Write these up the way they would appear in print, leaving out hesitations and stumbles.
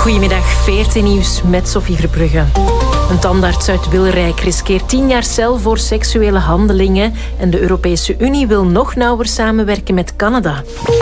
Goedemiddag, VRT Nieuws met Sophie Verbrugge. Een tandarts uit Wilrijk riskeert 10 jaar cel voor seksuele handelingen en de Europese Unie wil nog nauwer samenwerken met Canada.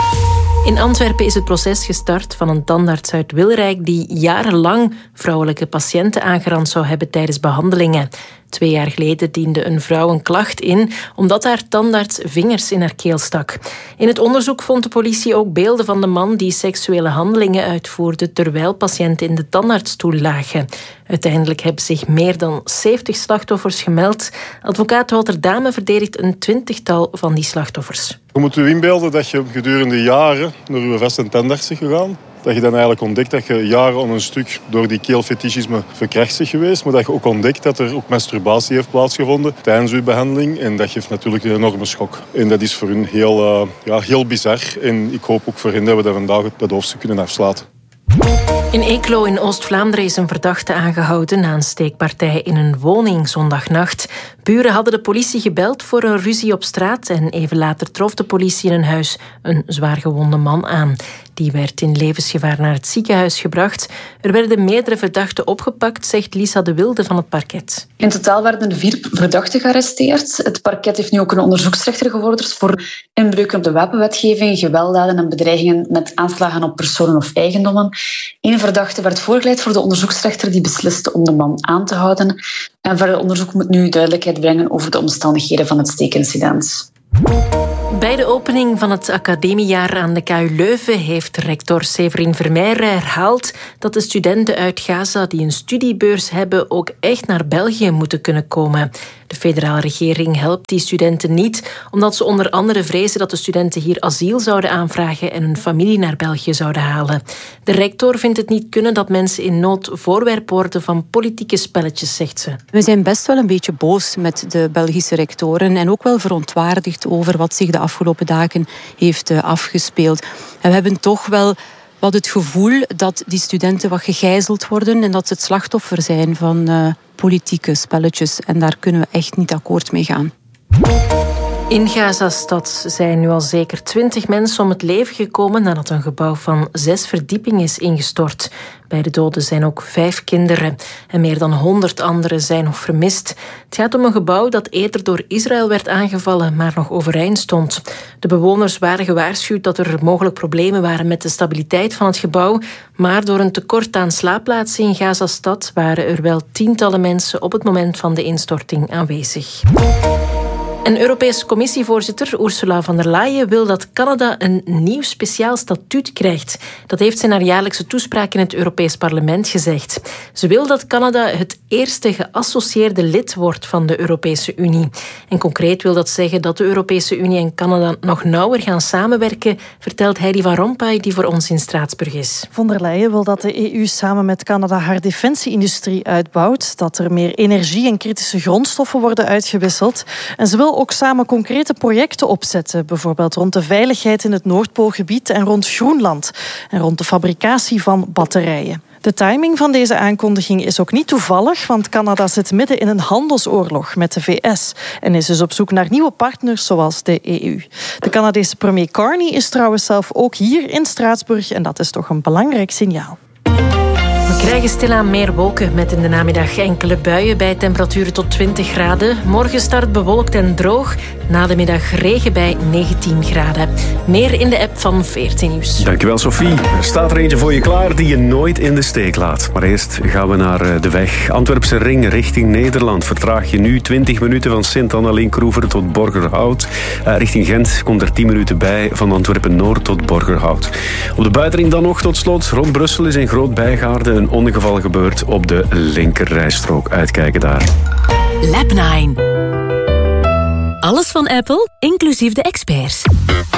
In Antwerpen is het proces gestart van een tandarts uit Wilrijk die jarenlang vrouwelijke patiënten aangerand zou hebben tijdens behandelingen. 2 jaar geleden diende een vrouw een klacht in omdat haar tandarts vingers in haar keel stak. In het onderzoek vond de politie ook beelden van de man die seksuele handelingen uitvoerde terwijl patiënten in de tandartsstoel lagen. Uiteindelijk hebben zich meer dan 70 slachtoffers gemeld. Advocaat Walter Dame verdedigt een 20-tal van die slachtoffers. Je moet je inbeelden dat je gedurende jaren naar je vast- en tandarts bent gegaan. Dat je dan eigenlijk ontdekt dat je jaren aan een stuk door die keelfetischisme verkracht bent geweest. Maar dat je ook ontdekt dat er ook masturbatie heeft plaatsgevonden tijdens je behandeling. En dat geeft natuurlijk een enorme schok. En dat is voor hun heel bizar. En ik hoop ook voor hen dat we dat vandaag dat hoofdstuk kunnen afsluiten. In Eeklo in Oost-Vlaanderen is een verdachte aangehouden na een steekpartij in een woning zondagnacht. Buren hadden de politie gebeld voor een ruzie op straat en even later trof de politie in een huis een zwaargewonde man aan. Die werd in levensgevaar naar het ziekenhuis gebracht. Er werden meerdere verdachten opgepakt, zegt Lisa de Wilde van het parket. In totaal werden er 4 verdachten gearresteerd. Het parket heeft nu ook een onderzoeksrechter gevorderd voor inbreuken op de wapenwetgeving, gewelddaden en bedreigingen met aanslagen op personen of eigendommen. 1 verdachte werd voorgeleid voor de onderzoeksrechter die besliste om de man aan te houden. En verder onderzoek moet nu duidelijkheid brengen over de omstandigheden van het steekincident. Bij de opening van het academiejaar aan de KU Leuven heeft rector Severin Vermeijren herhaald dat de studenten uit Gaza die een studiebeurs hebben ook echt naar België moeten kunnen komen. De federale regering helpt die studenten niet, omdat ze onder andere vrezen dat de studenten hier asiel zouden aanvragen en hun familie naar België zouden halen. De rector vindt het niet kunnen dat mensen in nood voorwerp worden van politieke spelletjes, zegt ze. We zijn best wel een beetje boos met de Belgische rectoren en ook wel verontwaardigd over wat zich de afgelopen dagen heeft afgespeeld. En we hebben toch wel wat het gevoel dat die studenten wat gegijzeld worden en dat ze het slachtoffer zijn van politieke spelletjes. En daar kunnen we echt niet akkoord mee gaan. In Gaza-stad zijn nu al zeker 20 mensen om het leven gekomen nadat een gebouw van 6 verdiepingen is ingestort. Bij de doden zijn ook 5 kinderen en meer dan 100 anderen zijn nog vermist. Het gaat om een gebouw dat eerder door Israël werd aangevallen, maar nog overeind stond. De bewoners waren gewaarschuwd dat er mogelijk problemen waren met de stabiliteit van het gebouw, maar door een tekort aan slaapplaatsen in Gaza-stad waren er wel tientallen mensen op het moment van de instorting aanwezig. En Europese Commissievoorzitter Ursula von der Leyen wil dat Canada een nieuw speciaal statuut krijgt. Dat heeft ze in haar jaarlijkse toespraak in het Europees Parlement gezegd. Ze wil dat Canada het eerste geassocieerde lid wordt van de Europese Unie. En concreet wil dat zeggen dat de Europese Unie en Canada nog nauwer gaan samenwerken, vertelt Heidi van Rompuy, die voor ons in Straatsburg is. Von der Leyen wil dat de EU samen met Canada haar defensieindustrie uitbouwt, dat er meer energie en kritische grondstoffen worden uitgewisseld. En ze wil ook samen concrete projecten opzetten, bijvoorbeeld rond de veiligheid in het Noordpoolgebied en rond Groenland en rond de fabricatie van batterijen. De timing van deze aankondiging is ook niet toevallig, want Canada zit midden in een handelsoorlog met de VS en is dus op zoek naar nieuwe partners zoals de EU. De Canadese premier Carney is trouwens zelf ook hier in Straatsburg en dat is toch een belangrijk signaal. We krijgen stilaan meer wolken met in de namiddag enkele buien bij temperaturen tot 20 graden. Morgen start bewolkt en droog. Na de middag regen bij 19 graden. Meer in de app van VRT Nieuws. Dankjewel, Sophie. Er staat er eentje voor je klaar die je nooit in de steek laat. Maar eerst gaan we naar de weg. Antwerpse ring richting Nederland. Vertraag je nu 20 minuten van Sint-Annalien-Kroever tot Borgerhout. Richting Gent komt er 10 minuten bij van Antwerpen-Noord tot Borgerhout. Op de buitenring dan nog tot slot. Rond Brussel is in Groot-Bijgaarde een ongeval gebeurd op de linkerrijstrook. Uitkijken daar. Lab 9. Alles van Apple, inclusief de experts.